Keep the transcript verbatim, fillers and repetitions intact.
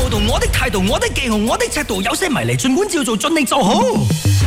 報道，我的態度，我的技巧，我的尺度，有些迷離，盡管照做，盡力就好。